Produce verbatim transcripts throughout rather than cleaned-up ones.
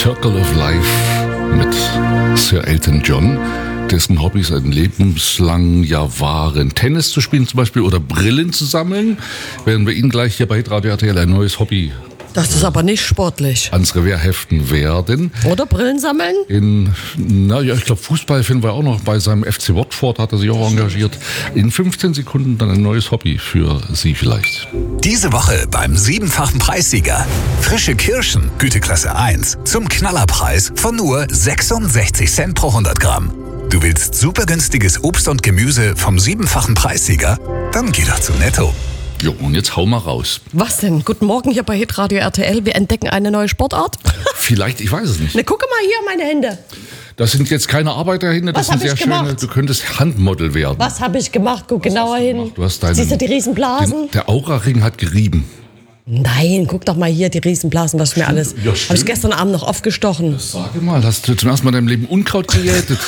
Circle of Life mit Sir Elton John, dessen Hobbys ein lebenslang ja waren, Tennis zu spielen zum Beispiel oder Brillen zu sammeln, werden wir Ihnen gleich hier bei Radio R T L ein neues Hobby Das ist aber nicht sportlich. ans Revier heften werden. Oder Brillen sammeln? In, naja, ich glaube, Fußball finden wir auch noch. Bei seinem F C Watford hat er sich auch engagiert. In fünfzehn Sekunden dann ein neues Hobby für Sie vielleicht. Diese Woche beim siebenfachen Preissieger. Frische Kirschen, Güteklasse eins, zum Knallerpreis von nur sechsundsechzig Cent pro hundert Gramm. Du willst super günstiges Obst und Gemüse vom siebenfachen Preissieger? Dann geh doch zu Netto. Jo, und jetzt hau mal raus. Was denn? Guten Morgen hier bei Hitradio R T L. Wir entdecken eine neue Sportart. Vielleicht, ich weiß es nicht. Na, gucke mal hier, meine Hände. Das sind jetzt keine Arbeiterhände, das Was sind hab sehr ich schöne. gemacht? Du könntest Handmodel werden. Was habe ich gemacht? Guck genauer hin. Du hast deinen, Siehst du die Riesenblasen? Den, der Aura-Ring hat gerieben. Nein, guck doch mal hier, die Riesenblasen, was ich mir alles... Ja, habe ich gestern Abend noch aufgestochen. Sage mal, hast du zum ersten Mal in deinem Leben Unkraut gejätet?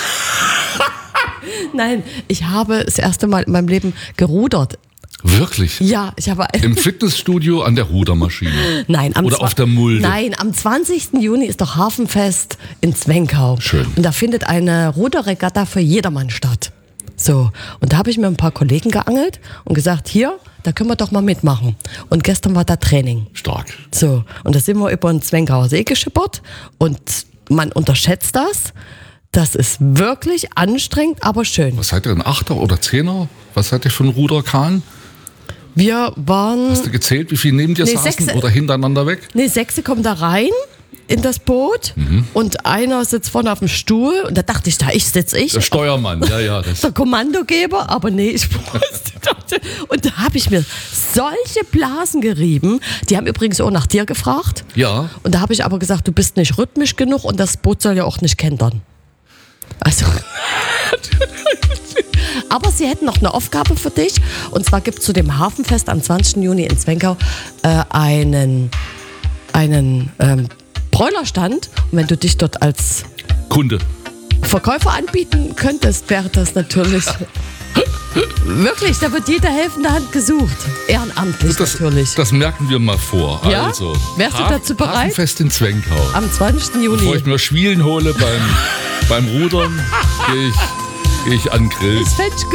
Nein, ich habe das erste Mal in meinem Leben gerudert. Wirklich? Ja, ich habe... Im Fitnessstudio an der Rudermaschine? Nein, am Oder zwa- auf der Mulde? Nein, am zwanzigsten Juni ist doch Hafenfest in Zwenkau. Schön. Und da findet eine Ruderregatta für jedermann statt. So, und da habe ich mir ein paar Kollegen geangelt und gesagt, hier, da können wir doch mal mitmachen. Und gestern war da Training. Stark. So, und da sind wir über den Zwenkauer See geschippert und man unterschätzt das. Das ist wirklich anstrengend, aber schön. Was seid ihr, ein Achter oder Zehner? Was seid ihr für ein Ruderkahn? Wir waren... Hast du gezählt, wie viele neben dir Nee, saßen sechs- oder hintereinander weg? Nee, Sechse kommen da rein in das Boot Mhm. und einer sitzt vorne auf dem Stuhl und da dachte ich, da ich sitze ich. Der Steuermann, ja, ja. Das Der Kommandogeber, aber nee, ich wusste. Und da habe ich mir solche Blasen gerieben. Die haben übrigens auch nach dir gefragt. Ja. Und da habe ich aber gesagt, du bist nicht rhythmisch genug und das Boot soll ja auch nicht kentern. Also. Aber sie hätten noch eine Aufgabe für dich. Und zwar gibt es zu dem Hafenfest am zwanzigsten Juni in Zwenkau äh, einen, einen ähm, Bräulerstand. Und wenn du dich dort als Kunde. Verkäufer anbieten könntest, wäre das natürlich... Wirklich, da wird jede helfende Hand gesucht. Ehrenamtlich Das, natürlich. das merken wir mal vor. Ja? Also, Wärst du dazu bereit? Hafenfest in Zwenkau. Am zwanzigsten Bevor Juni. ich mir Schwielen hole beim, beim Rudern, gehe ich, geh ich an den Grill. Das fänd ich